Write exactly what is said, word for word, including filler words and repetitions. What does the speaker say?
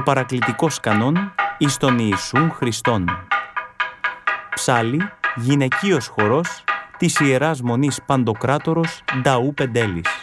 ο παρακλητικός κανόν εις τον Ιησούν Χριστόν. Ψάλι, γυναικείος χορός της Ιεράς Μονής Παντοκράτορος Νταού Πεντέλης.